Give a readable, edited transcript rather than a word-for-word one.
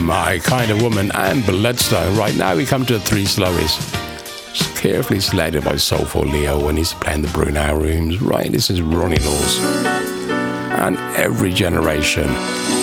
My Kind of Woman and Bloodstone. Right now we come to the three slowies. It's carefully selected by Soulful Leo when he's playing the Brunel Rooms. Right, this is Ronnie Laws. And Every Generation.